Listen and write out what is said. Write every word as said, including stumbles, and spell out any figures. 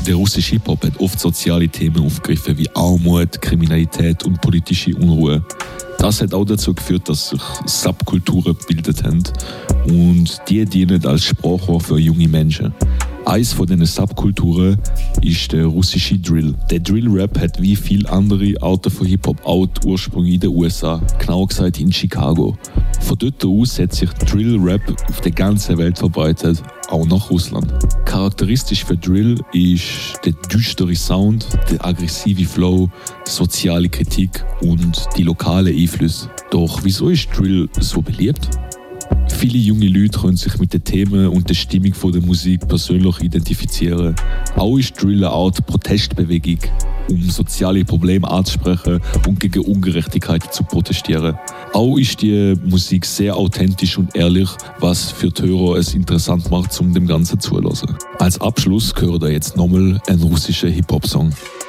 Der russische Hip-Hop hat oft soziale Themen aufgegriffen wie Armut, Kriminalität und politische Unruhe. Das hat auch dazu geführt, dass sich Subkulturen gebildet haben und die dienen als Sprachrohr für junge Menschen. Eines von diesen Subkulturen ist der russische Drill. Der Drill-Rap hat wie viele andere Arten von Hip-Hop auch die Ursprünge in den U S A, genauer gesagt in Chicago. Von dort aus hat sich Drill-Rap auf der ganzen Welt verbreitet, auch nach Russland. Charakteristisch für Drill ist der düstere Sound, der aggressive Flow, soziale Kritik und die lokalen Einflüsse. Doch wieso ist Drill so beliebt? Viele junge Leute können sich mit den Themen und der Stimmung der Musik persönlich identifizieren. Auch ist Drill eine Art Protestbewegung, um soziale Probleme anzusprechen und gegen Ungerechtigkeit zu protestieren. Auch ist die Musik sehr authentisch und ehrlich, was für die Hörer es interessant macht, um dem Ganzen zuzuhören. Als Abschluss gehört ihr jetzt nochmal ein russischer Hip-Hop-Song.